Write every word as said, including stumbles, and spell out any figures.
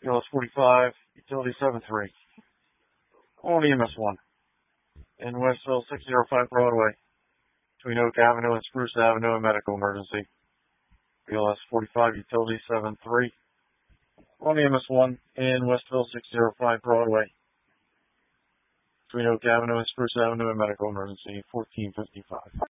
B L S forty-five, Utility seven three. On E M S one. In Westville, six oh five Broadway. Between Oak Avenue and Spruce Avenue, a medical emergency. B L S forty-five, Utility seven three. On E M S one. In Westville, six oh five Broadway. Between Oak Avenue and Spruce Avenue, a medical emergency. fourteen fifty-five.